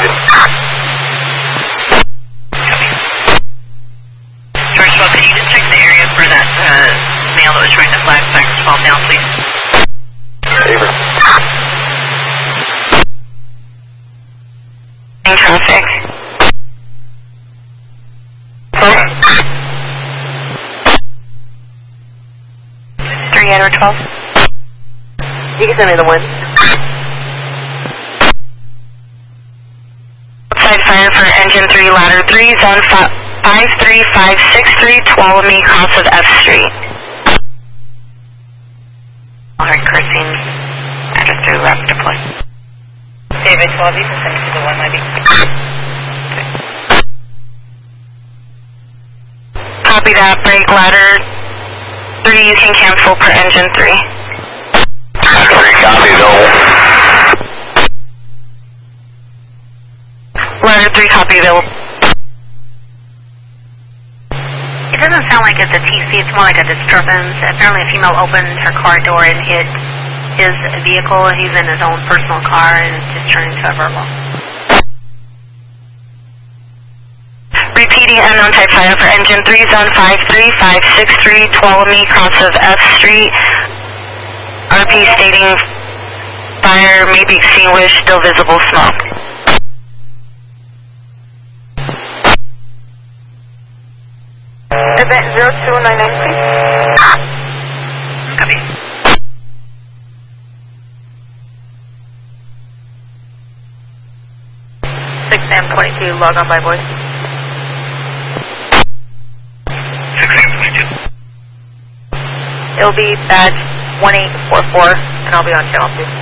David. George 12, can you just check the area for that male that was trying to flag Cypress 12 down, please? David. Traffic. Edward 12. You can send me the one. Outside fire for engine 3, ladder 3, zone 53563, Tuolumne, cross of F Street. I heard cursing. Address 3, rapid deploy. David 12, you can send it to the one, maybe. Copy that, break ladder 3, you can cancel per engine 3. Copy, though. Ladder 3, copy, available. It doesn't sound like it's a TC, it's more like a disturbance. Apparently a female opened her car door and hit his vehicle. He's in his own personal car and just turned into a verbal. Repeating unknown type fire for engine 3, zone 53563, Tuolumne, cross of F Street. RP stating fire may be extinguished, still visible smoke. Event 0299, please. Copy. AM22, log on by voice. 6AM22. It'll be badge 1844, and I'll be on channel 2.